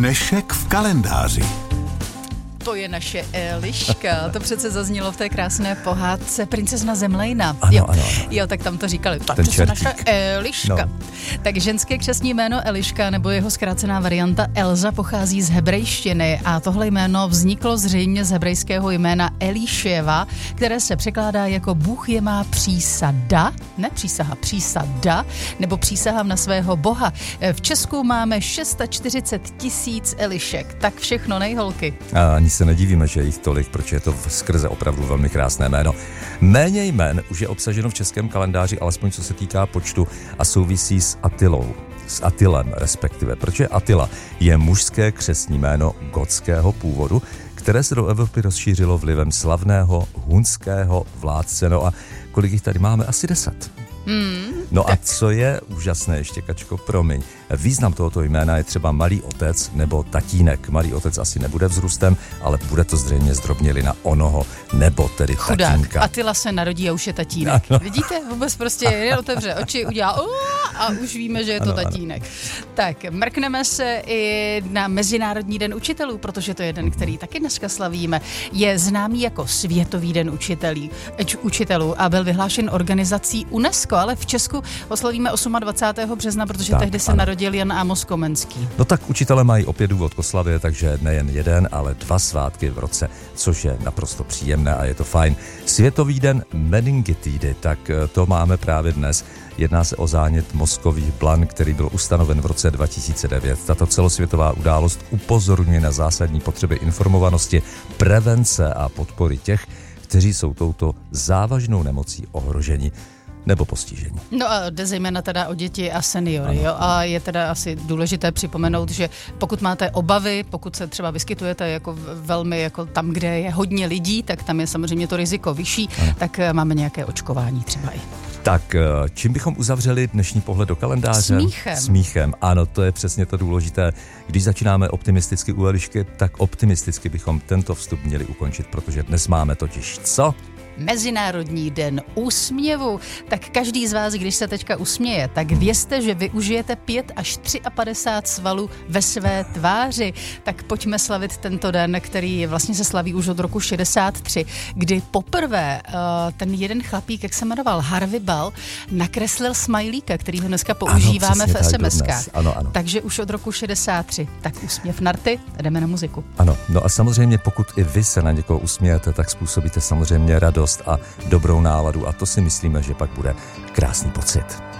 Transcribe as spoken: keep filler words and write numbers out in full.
Dnešek v kalendáři. To je naše Eliška. To přece zaznělo v té krásné pohádce Princezna Zemlejna. Ano, jo. ano, ano. jo, tak tam to říkali. Tak Ten to je naše Eliška. No. Tak ženské křestní jméno Eliška nebo jeho zkrácená varianta Elza pochází z hebrejštiny a tohle jméno vzniklo zřejmě z hebrejského jména Eliševa, které se překládá jako Bůh je má přísada, ne přísaha, přísada, nebo přísahám na svého boha. V Česku máme čtyřicet šest tisíc Elišek. Tak všechno, nejholky. A ani se nedivíme, že je jich tolik, protože je to skrze opravdu velmi krásné jméno. Méně jmen už je obsaženo v českém kalendáři, alespoň co se týká počtu a souvisí s Attilou. S Attilem respektive, protože Attila je mužské křestní jméno gotského původu, které se do Evropy rozšířilo vlivem slavného hunského vládce. No a kolik jich tady máme? Asi deset. Hmm, no tak. A co je úžasné ještě, Kačko, promiň. Význam tohoto jména je třeba malý otec nebo tatínek. Malý otec asi nebude vzrůstem, ale bude to zřejmě zdrobnělina onoho, nebo tedy Chudák. tatínka. Attila se narodí a už je tatínek. Ano. Vidíte? Vůbec prostě jen otevře oči, udělá a už víme, že je to ano, tatínek. Ano. Tak, mrkneme se i na Mezinárodní den učitelů, protože to je den, který taky dneska slavíme. Je známý jako Světový den učitelí, učitelů a byl vyhlášen organizací UNESCO, ale v Česku oslavíme dvacátého osmého března, protože tak, tehdy se ano. narodil Jan Amos Komenský. No tak učitelé mají opět důvod k oslavě, takže nejen jeden, ale dva svátky v roce, což je naprosto příjemné a je to fajn. Světový den meningitidy, tak to máme právě dnes. Jedná se o zánět mozkových blan, který byl ustanoven v roce dva tisíce devět. Tato celosvětová událost upozorňuje na zásadní potřeby informovanosti, prevence a podpory těch, kteří jsou touto závažnou nemocí ohroženi nebo postižení. No a jde zejména teda o děti a seniory, jo? A je teda asi důležité připomenout, že pokud máte obavy, pokud se třeba vyskytujete jako velmi jako tam, kde je hodně lidí, tak tam je samozřejmě to riziko vyšší, ano. Tak máme nějaké očkování třeba i. Tak čím bychom uzavřeli dnešní pohled do kalendáře? Smíchem. Smíchem, ano, to je přesně to důležité. Když začínáme optimisticky u Elišky, tak optimisticky bychom tento vstup měli ukončit, protože dnes máme totiž co? Mezinárodní den úsměvu. Tak každý z vás, když se teďka usměje, tak vězte, že využijete pět až padesát tři svalů ve své tváři. Tak pojďme slavit tento den, který vlastně se slaví už od roku šedesát tři, kdy poprvé uh, ten jeden chlapík, jak se jmenoval, Harvey Ball, nakreslil smajlíka, který ho dneska používáme ano, v es em eskách. Ano, ano. Takže už od roku šedesát tři. Tak úsměv na rty, jdeme na muziku. Ano, no a samozřejmě pokud i vy se na někoho usmějete, tak způsobíte samozřejmě radost a dobrou náladu a to si myslíme, že pak bude krásný pocit.